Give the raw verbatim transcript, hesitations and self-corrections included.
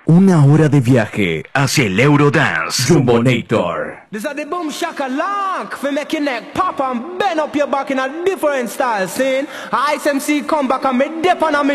Una hora de viaje hacia el Eurodance Jumbonator. This is the boom shaka lock for make your neck pop and bend up your back in a different style. Saying I S M C come back and me dip on a me